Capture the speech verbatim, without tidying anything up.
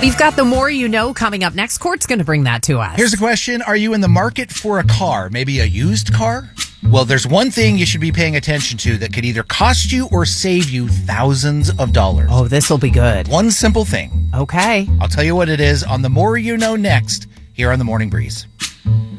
We've got the more you know coming up next. Court's going to bring that to us. Here's a question. Are you in the market for a car? Maybe a used car? Well, there's one thing you should be paying attention to that could either cost you or save you thousands of dollars. Oh, this will be good. One simple thing. Okay. I'll tell you what it is on the More You Know next here on the Morning Breeze.